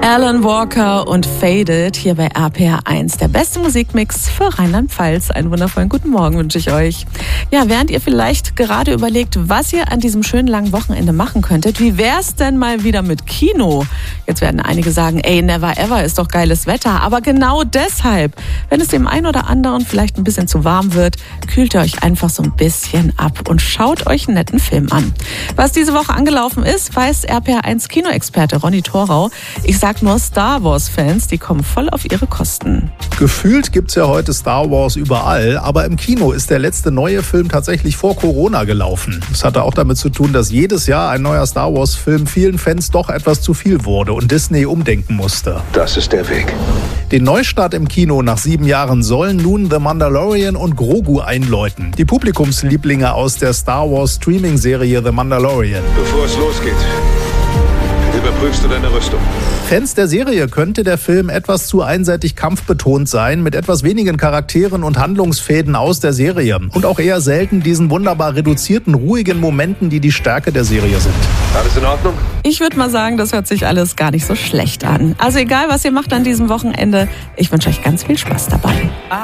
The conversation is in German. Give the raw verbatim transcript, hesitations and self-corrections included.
Alan Walker und Faded hier bei R P R eins. Der beste Musikmix für Rheinland-Pfalz. Einen wundervollen guten Morgen wünsche ich euch. Ja, während ihr vielleicht gerade überlegt, was ihr an diesem schönen langen Wochenende machen könntet, wie wär's denn mal wieder mit Kino? Jetzt werden einige sagen, ey, never ever, ist doch geiles Wetter. Aber genau deshalb, wenn es dem einen oder anderen vielleicht ein bisschen zu warm wird, kühlt ihr euch einfach so ein bisschen ab und schaut euch einen netten Film an. Was diese Woche angelaufen ist, weiß R P R eins Kinoexperte Ronny Thorau. Ich sag nur, Star Wars-Fans, die kommen voll auf ihre Kosten. Gefühlt gibt's ja heute Star Wars überall, aber im Kino ist der letzte neue Film tatsächlich vor Corona gelaufen. Das hatte auch damit zu tun, dass jedes Jahr ein neuer Star Wars-Film vielen Fans doch etwas zu viel wurde und Disney umdenken musste. Das ist der Weg. Den Neustart im Kino nach sieben Jahren sollen nun The Mandalorian und Grogu einläuten. Die Publikumslieblinge aus der Star Wars Streaming-Serie The Mandalorian. Bevor es losgeht, überprüfst du deine Rüstung. Fans der Serie könnte der Film etwas zu einseitig kampfbetont sein, mit etwas wenigen Charakteren und Handlungsfäden aus der Serie. Und auch eher selten diesen wunderbar reduzierten, ruhigen Momenten, die die Stärke der Serie sind. Alles in Ordnung? Ich würde mal sagen, das hört sich alles gar nicht so schlecht an. Also egal, was ihr macht an diesem Wochenende, ich wünsche euch ganz viel Spaß dabei.